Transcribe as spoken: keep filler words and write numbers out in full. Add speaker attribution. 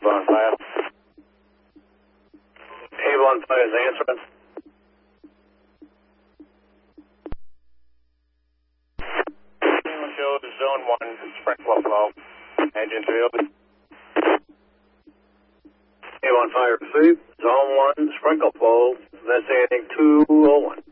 Speaker 1: on fire. Avon Fire is answering. Shows zone one, sprinkler flow. Engine field. Avon Fire received. Zone one, sprinkler flow. That's ending two oh one.